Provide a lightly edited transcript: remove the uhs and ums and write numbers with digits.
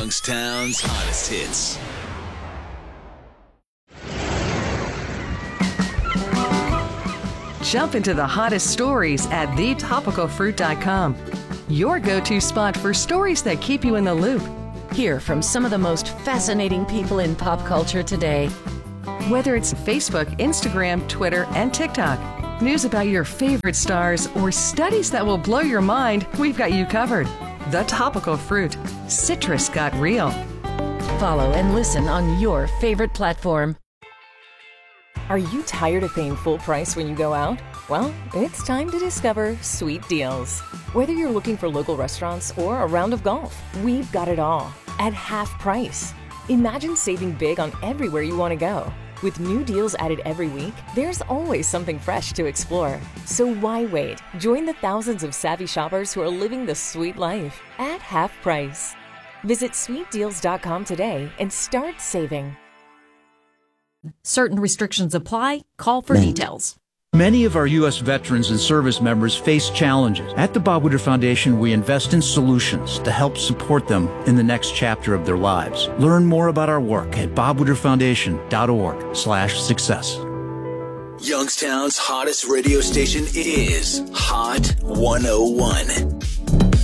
Youngstown's hottest hits. Jump into the hottest stories at thetopicalfruit.com. Your go-to spot for stories that keep you in the loop. Hear from some of the most fascinating people in pop culture today. Whether it's Facebook, Instagram, Twitter, and TikTok, news about your favorite stars, or studies that will blow your mind, we've got you covered. The Topical Fruit. Citrus got real. Follow and listen on your favorite platform. Are you tired of paying full price when you go out? Well, it's time to discover Sweet Deals. Whether you're looking for local restaurants or a round of golf, we've got it all at half price. Imagine saving big on everywhere you want to go. With new deals added every week, there's always something fresh to explore. So why wait? Join the thousands of savvy shoppers who are living the sweet life at half price. Visit sweetdeals.com today and start saving. Certain restrictions apply. Call for details. Many of our U.S. veterans and service members face challenges. At the Bob Woodward Foundation, we invest in solutions to help support them in the next chapter of their lives. Learn more about our work at bobwoodwardfoundation.org/success. Youngstown's hottest radio station is Hot 101.